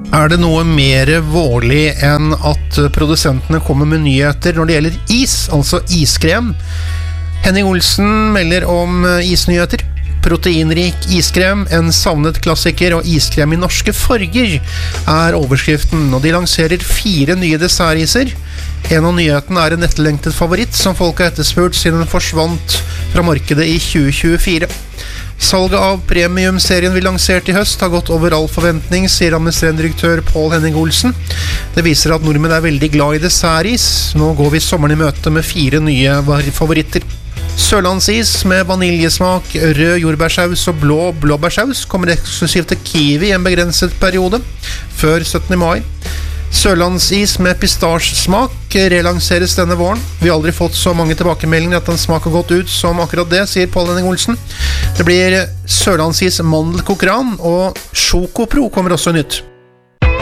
Er det noe mer vårlig enn at produsentene kommer med nyheter når det gjelder is, altså iskrem? Henning Olsen melder om isnyheter. Proteinrik iskrem, en savnet klassiker, og iskrem i norske farger er overskriften, og de lanserer 4 nye dessertiser. En av nyhetene er en etterlengtet favoritt som folk har etterspurt siden den forsvant fra markedet i 2024. Salget av premiumserien vi lanserte i høst har gått over all forventning, sier administrerende direktør Pål Henning Olsen. Det viser at nordmenn er veldig glad i dessertis. Nå går vi sommeren i møte med 4 nye favoritter. Sørlandsis med vaniljesmak, rød jordbærsaus og blå blåbærsaus kommer eksklusivt til Kiwi i en begrenset periode, før 17. mai. Sørlandsis med pistasjesmak relanseres denne våren. Vi har aldri fått så mange tilbakemeldinger at den smaker godt ut som akkurat det, sier Pål Henning Olsen. Det blir Sørlandsis mandelkokran, og Sjokopro kommer også nytt.